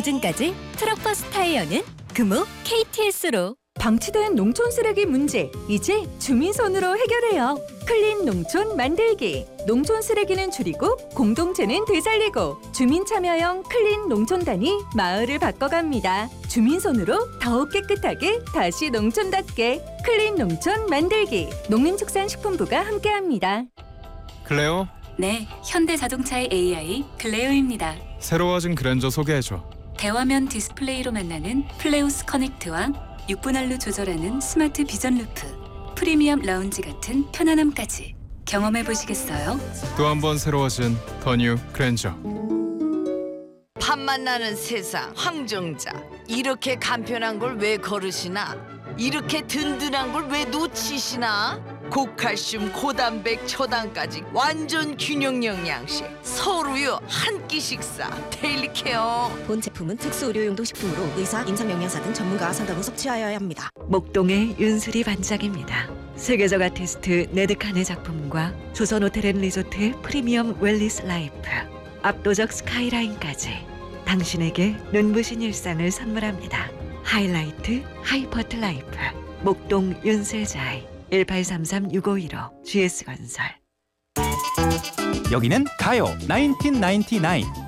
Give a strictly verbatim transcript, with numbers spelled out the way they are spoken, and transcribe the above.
보증까지 트럭버스 타이어는 금호 케이티에스로. 방치된 농촌 쓰레기 문제 이제 주민 손으로 해결해요. 클린 농촌 만들기. 농촌 쓰레기는 줄이고 공동체는 되살리고 주민 참여형 클린 농촌단이 마을을 바꿔갑니다. 주민 손으로 더욱 깨끗하게 다시 농촌답게 클린 농촌 만들기. 농림축산식품부가 함께합니다. 클레오, 네, 현대자동차의 에이아이 클레오입니다. 새로워진 그랜저 소개해줘. 대화면 디스플레이로 만나는 플레오스 커넥트와 육 분할로 조절하는 스마트 비전 루프, 프리미엄 라운지 같은 편안함까지 경험해 보시겠어요? 또 한 번 새로워진 더 뉴 그랜저. 밥 만나는 세상 황정자. 이렇게 간편한 걸 왜 거르시나? 이렇게 든든한 걸 왜 놓치시나? 고칼슘, 고단백, 초당까지 완전 균형 영양식. 서울우유 한 끼 식사 데일리 케어. 본 제품은 특수 의료용도 식품으로 의사, 임상영양사 등 전문가와 상담 후 섭취하여야 합니다. 목동의 윤수리 반장입니다. 세계적 아티스트 네드칸의 작품과 조선 호텔앤리조트의 프리미엄 웰리스 라이프, 압도적 스카이라인까지 당신에게 눈부신 일상을 선물합니다. 하이라이트 하이퍼트 라이프 목동 윤세자이 일팔삼삼 육오일오 지에스건설. 여기는 가요 천구백구십구